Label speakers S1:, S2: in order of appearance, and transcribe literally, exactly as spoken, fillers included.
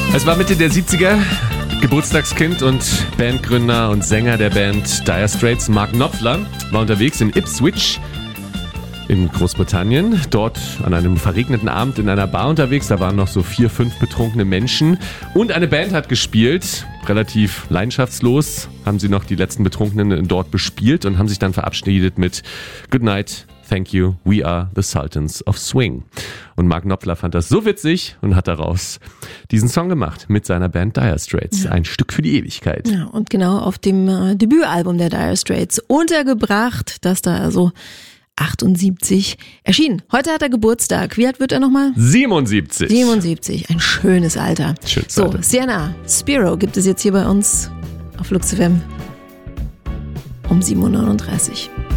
S1: Es war Mitte der siebziger, Geburtstagskind und Bandgründer und Sänger der Band Dire Straits, Mark Knopfler, war unterwegs in Ipswich in Großbritannien, dort an einem verregneten Abend in einer Bar unterwegs. Da waren noch so vier, fünf betrunkene Menschen und eine Band hat gespielt. Relativ leidenschaftslos haben sie noch die letzten Betrunkenen dort bespielt und haben sich dann verabschiedet mit Good Night, Thank you, we are the Sultans of Swing. Und Mark Knopfler fand das so witzig und hat daraus diesen Song gemacht mit seiner Band Dire Straits. Ja. Ein Stück für die Ewigkeit.
S2: Ja, und genau auf dem äh, Debütalbum der Dire Straits untergebracht, das da also achtundsiebzig erschienen. Heute hat er Geburtstag. Wie alt wird er nochmal?
S1: siebenundsiebzig.
S2: siebenundsiebzig. Ein schönes Alter.
S1: Schönes
S2: so,
S1: Alter.
S2: Sienna, Spiro gibt es jetzt hier bei uns auf Flux F M um sieben Uhr neununddreißig.